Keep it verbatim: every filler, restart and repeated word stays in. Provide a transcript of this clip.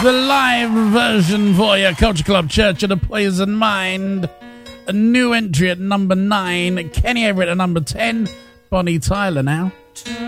The live version for you, Culture Club Church of the Poison Mind. A new entry at number nine, Kenny Everett at number ten, Bonnie Tyler now. Turn